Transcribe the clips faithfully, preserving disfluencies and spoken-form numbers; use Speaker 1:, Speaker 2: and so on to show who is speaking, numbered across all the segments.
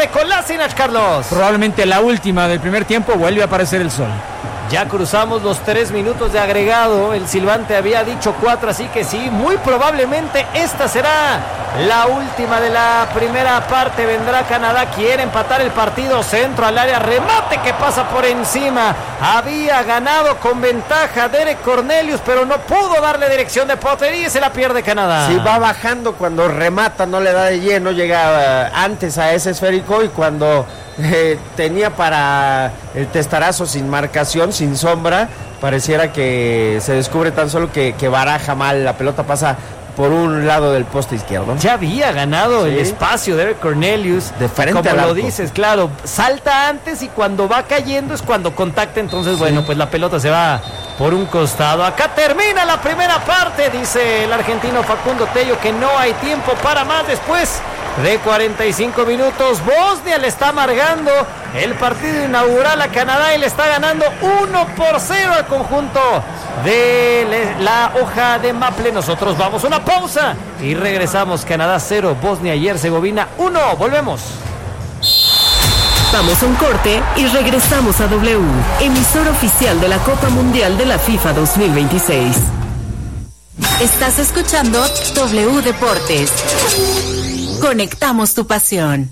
Speaker 1: Derek Kolasinac, Carlos.
Speaker 2: Probablemente la última del primer tiempo, vuelve a aparecer el sol.
Speaker 1: Ya cruzamos los tres minutos de agregado. El silbante había dicho cuatro, así que sí, muy probablemente esta será la última de la primera parte. Vendrá Canadá, quiere empatar el partido. Centro al área, remate que pasa por encima. Había ganado con ventaja Derek Cornelius, pero no pudo darle dirección de portería y se la pierde Canadá.
Speaker 3: Sí, va bajando cuando remata, no le da de lleno, llega antes a ese esférico y cuando... Eh, tenía para el testarazo sin marcación, sin sombra, pareciera que se descubre tan solo que, que baraja mal, la pelota pasa por un lado del poste izquierdo.
Speaker 1: Ya había ganado sí. el espacio de Cornelius,
Speaker 3: de frente
Speaker 1: como
Speaker 3: al
Speaker 1: lo
Speaker 3: arco.
Speaker 1: dices, claro, salta antes y cuando va cayendo es cuando contacta, entonces sí. bueno, pues la pelota se va por un costado. Acá termina la primera parte, dice el argentino Facundo Tello que no hay tiempo para más después de cuarenta y cinco minutos. Bosnia le está amargando el partido inaugural a Canadá y le está ganando uno por cero al conjunto de la hoja de Maple. Nosotros vamos a una pausa y regresamos. Canadá cero, Bosnia y Herzegovina uno. Volvemos.
Speaker 4: Vamos a un corte y regresamos a W, emisor oficial de la Copa Mundial de la FIFA dos mil veintiséis. Estás escuchando W Deportes. Conectamos tu pasión.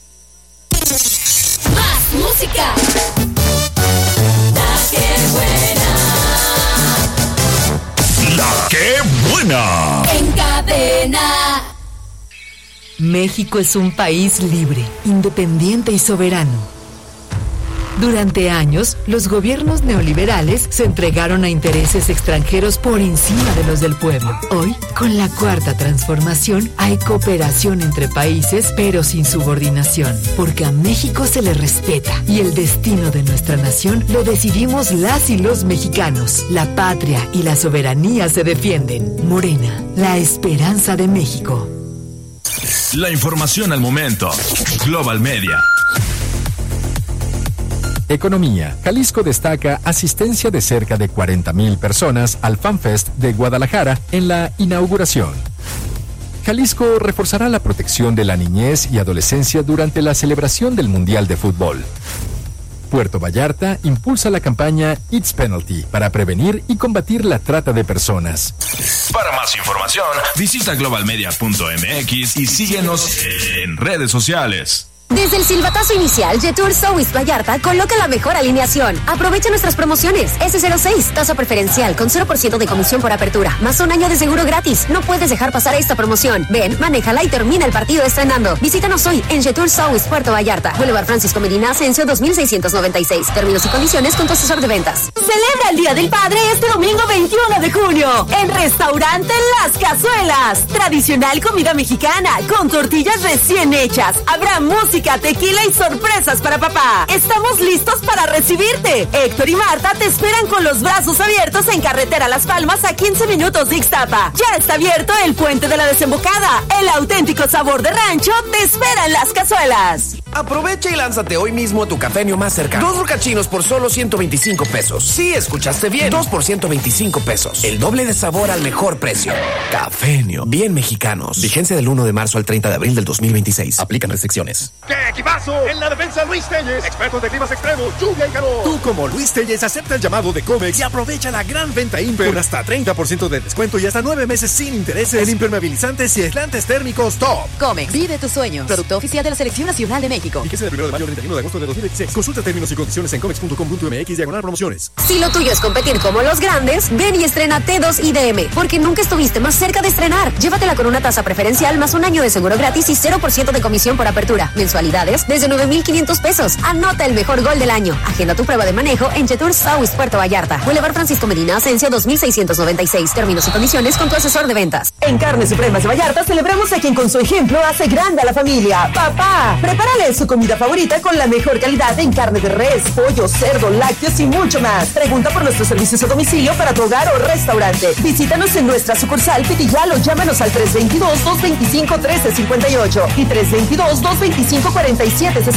Speaker 5: Más música. La que buena.
Speaker 6: La que buena.
Speaker 5: En cadena.
Speaker 4: México es un país libre, independiente y soberano. Durante años, los gobiernos neoliberales se entregaron a intereses extranjeros por encima de los del pueblo. Hoy, con la cuarta transformación, hay cooperación entre países, pero sin subordinación, porque a México se le respeta y el destino de nuestra nación lo decidimos las y los mexicanos. La patria y la soberanía se defienden. Morena, la esperanza de México.
Speaker 6: La información al momento. Global Media.
Speaker 7: Economía. Jalisco destaca asistencia de cerca de cuarenta mil personas al FanFest de Guadalajara en la inauguración. Jalisco reforzará la protección de la niñez y adolescencia durante la celebración del Mundial de Fútbol. Puerto Vallarta impulsa la campaña It's Penalty para prevenir y combatir la trata de personas.
Speaker 6: Para más información, visita global media punto m x y síguenos en redes sociales.
Speaker 8: Desde el silbatazo inicial, Jetour South Vallarta coloca la mejor alineación. Aprovecha nuestras promociones. ese cero seis, tasa preferencial con cero por ciento de comisión por apertura, más un año de seguro gratis. No puedes dejar pasar esta promoción. Ven, manéjala y termina el partido estrenando. Visítanos hoy en Jetour South Puerto Vallarta. Boulevard Francisco Medina Asensio dos mil seiscientos noventa y seis. Términos y condiciones con tu asesor de ventas.
Speaker 9: Celebra el Día del Padre este domingo veintiuno de junio en Restaurante Las Cazuelas. Tradicional comida mexicana con tortillas recién hechas. Habrá música, tequila y sorpresas para papá. Estamos listos para recibirte. Héctor y Marta te esperan con los brazos abiertos en Carretera Las Palmas a quince minutos de Ixtapa. Ya está abierto el Puente de la Desembocada. El auténtico sabor de rancho te espera en Las Cazuelas.
Speaker 10: Aprovecha y lánzate hoy mismo a tu cafenio más cercano. Dos rucachinos por solo ciento veinticinco pesos. Sí, escuchaste bien. Dos por ciento veinticinco pesos. El doble de sabor al mejor precio. Cafenio. Bien mexicanos. Vigencia del uno de marzo al treinta de abril del dos mil veintiséis. Aplican restricciones.
Speaker 11: ¡Qué equipazo! En la defensa Luis Telles. Expertos de climas extremos, lluvia y calor.
Speaker 12: Tú como Luis Telles acepta el llamado de Comex y aprovecha la gran venta Imper con hasta treinta por ciento de descuento y hasta nueve meses sin intereses en impermeabilizantes y aislantes térmicos Top.
Speaker 13: Comex. Vive tus sueños. Producto oficial de la Selección Nacional de México.
Speaker 12: Fíjese del primero de mayo al treinta y uno de agosto de dos mil veintiséis. Consulta términos y condiciones en comex punto com punto m x diagonal promociones.
Speaker 8: Si lo tuyo es competir como los grandes, ven y estrena T dos I D M, porque nunca estuviste más cerca de estrenar. Llévatela con una tasa preferencial más un año de seguro gratis y cero por ciento de comisión por apertura. Mensualidades desde nueve mil quinientos pesos. Anota el mejor gol del año. Agenda tu prueba de manejo en Jetour South Puerto Vallarta. Boulevard Francisco Medina Asensio dos mil seiscientos noventa y seis. Términos y condiciones con tu asesor de ventas.
Speaker 9: En Carnes Supremas de Vallarta celebramos a quien con su ejemplo hace grande a la familia. Papá, prepárale su comida favorita con la mejor calidad en carne de res, pollo, cerdo, lácteos y mucho más. Pregunta por nuestros servicios a domicilio para tu hogar o restaurante. Visítanos en nuestra sucursal Pitillal o llámanos al tres dos dos, dos dos cinco, uno tres cinco ocho y tres dos dos, dos dos cinco, cuatro siete seis